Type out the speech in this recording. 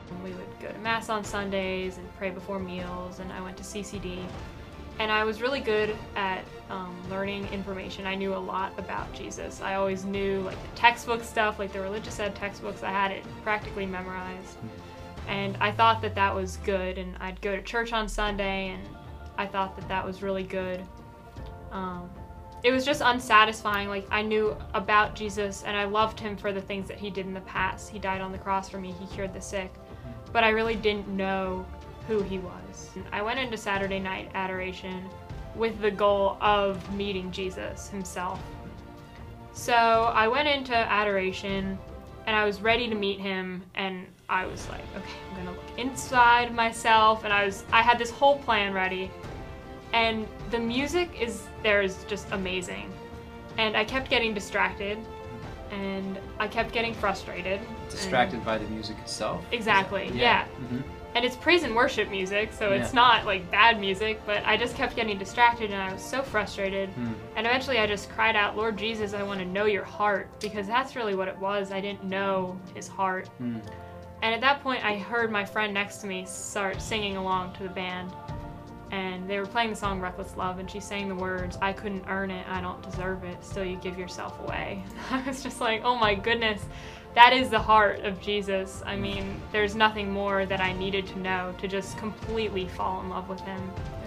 We would go to Mass on Sundays and pray before meals, and I went to CCD. And I was really good at learning information. I knew a lot about Jesus. I always knew like the textbook stuff, like the religious ed textbooks. I had it practically memorized. And I thought that that was good, and I'd go to church on Sunday, and I thought that that was really good. It was just unsatisfying. Like, I knew about Jesus, and I loved him for the things that he did in the past. He died on the cross for me. He cured the sick. But I really didn't know who he was. I went into Saturday night adoration with the goal of meeting Jesus himself. So I went into adoration, and I was ready to meet him, and I was like, okay, I'm gonna look inside myself, and I had this whole plan ready. And the music is just amazing. And I kept getting distracted, and I kept getting frustrated. Distracted by the music itself? Exactly, yeah. Mm-hmm. And it's praise and worship music, so it's not like bad music, but I just kept getting distracted, and I was so frustrated. And eventually I just cried out, Lord Jesus, I want to know your heart, because that's really what it was. I didn't know his heart. And at that point I heard my friend next to me start singing along to the band. And they were playing the song Reckless Love, and she sang the words, I couldn't earn it, I don't deserve it, still you give yourself away. I was just like, oh my goodness, that is the heart of Jesus. I mean, there's nothing more that I needed to know to just completely fall in love with him.